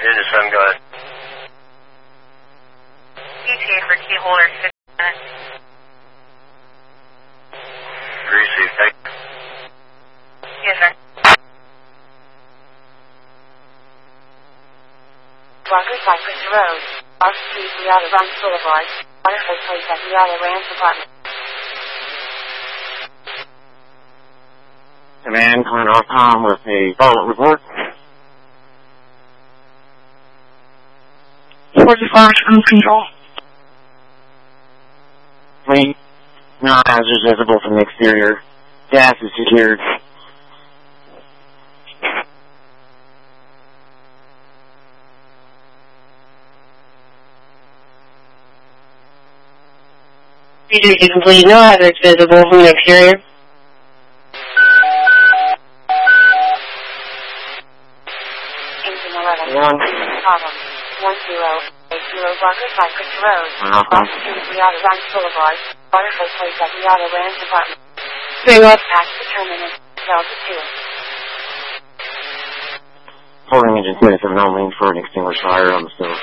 Engine 7, go ahead. ETA for key holder 15 minutes. Receive, thank you. Yes, sir. Walker Cypress Road, off Street, Riata Ranch Boulevard, Waterford Place at Riata Ranch Apartment. Command, calling Ofcom with a follow-up report. 45 cruise control. Plane, no hazards visible from the exterior. Gas is secured. ETA complete, no hazards visible from the exterior. Engine 11. One. Problem. 1080 Walker Cypress Road, Uh-huh. off Street, Riata Ranch Boulevard, Waterford Place at Riata Ranch Apartment. Bring up. Patch the terminus, Delta 2. Holding engine 27 only for an extinguished fire on the stove.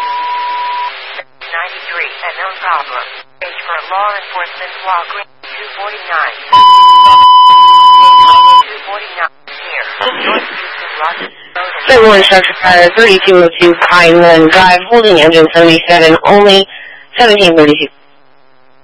93, and no problem. Page for law enforcement, walk 249. 249 here. North Houston, Rock. Everyone structure fire 3202 Pineland Drive, holding engine 77, only 1732.